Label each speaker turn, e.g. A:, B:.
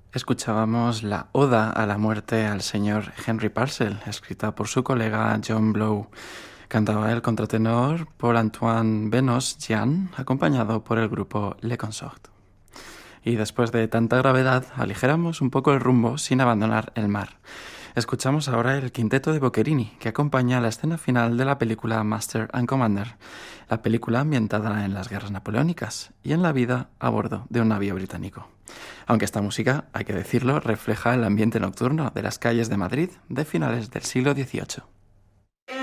A: Escuchábamos la Oda a la muerte al señor Henry Purcell, escrita por su colega John Blow. Cantaba el contratenor Paul-Antoine Benos-Jean, acompañado por el grupo Le Consort. Y después de tanta gravedad, aligeramos un poco el rumbo sin abandonar el mar. Escuchamos ahora el quinteto de Boccherini, que acompaña la escena final de la película Master and Commander, la película ambientada en las guerras napoleónicas y en la vida a bordo de un navío británico. Aunque esta música, hay que decirlo, refleja el ambiente nocturno de las calles de Madrid de finales del siglo XVIII.